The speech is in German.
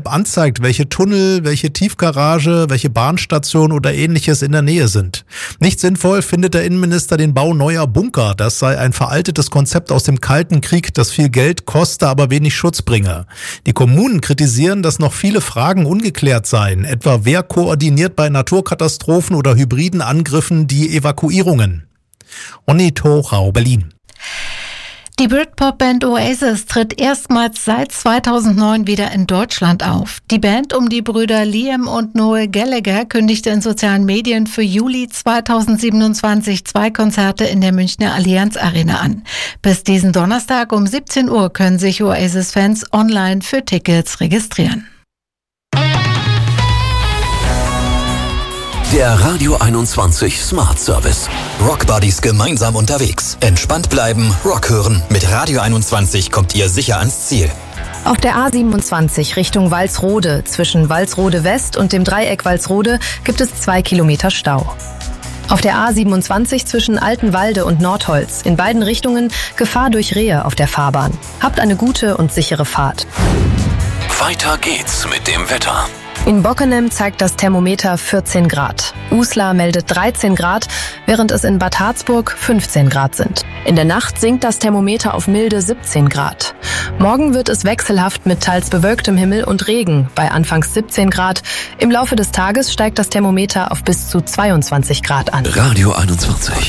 App anzeigt, welche Tunnel, welche Tiefgarage, welche Bahnstation oder ähnliches in der Nähe sind. Nicht sinnvoll findet der Innenminister den Bau neuer Bunker. Das sei ein veraltetes Konzept aus dem Kalten Krieg, das viel Geld koste, aber wenig Schutz bringe. Die Kommunen kritisieren, dass noch viele Fragen ungeklärt seien, etwa wer koordiniert bei Naturkatastrophen oder hybriden Angriffen die Evakuierungen. Onni Thorau, Berlin. Die Britpop-Band Oasis tritt erstmals seit 2009 wieder in Deutschland auf. Die Band um die Brüder Liam und Noel Gallagher kündigte in sozialen Medien für Juli 2027 2 Konzerte in der Münchner Allianz Arena an. Bis diesen Donnerstag um 17 Uhr können sich Oasis-Fans online für Tickets registrieren. Der Radio 21 Smart Service. Rock Buddies gemeinsam unterwegs. Entspannt bleiben, Rock hören. Mit Radio 21 kommt ihr sicher ans Ziel. Auf der A27 Richtung Walsrode, zwischen Walsrode West und dem Dreieck Walsrode, gibt es 2 Kilometer Stau. Auf der A27 zwischen Altenwalde und Nordholz, in beiden Richtungen Gefahr durch Rehe auf der Fahrbahn. Habt eine gute und sichere Fahrt. Weiter geht's mit dem Wetter. In Bockenem zeigt das Thermometer 14 Grad. Uslar meldet 13 Grad, während es in Bad Harzburg 15 Grad sind. In der Nacht sinkt das Thermometer auf milde 17 Grad. Morgen wird es wechselhaft mit teils bewölktem Himmel und Regen bei anfangs 17 Grad. Im Laufe des Tages steigt das Thermometer auf bis zu 22 Grad an. Radio 21.